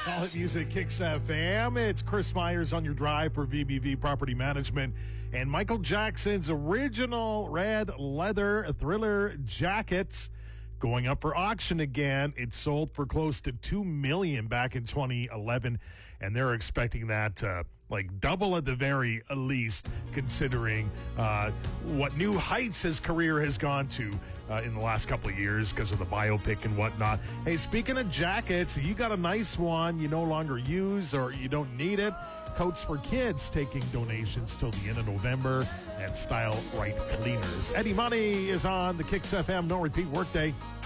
All it music Kicks FM. It's Chris Myers on your drive for VBV Property Management. And Michael Jackson's original red leather Thriller jackets going up for auction again. It sold for close to $2 million back in 2011. And they're expecting that double at the very least, considering what new heights his career has gone to in the last couple of years because of the biopic and whatnot. Hey, speaking of jackets, you got a nice one you no longer use or you don't need it. Coats for Kids taking donations till the end of November, and Style Right Cleaners. Eddie Money is on the Kicks FM No Repeat Workday.